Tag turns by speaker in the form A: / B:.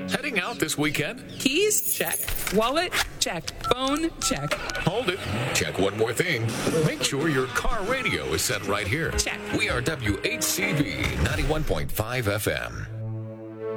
A: Heading out this weekend?
B: Keys? Check. Wallet? Check. Phone? Check.
A: Hold it. Check one more thing. Make sure your car radio is set right here.
B: Check.
A: We are WHCB 91.5 FM.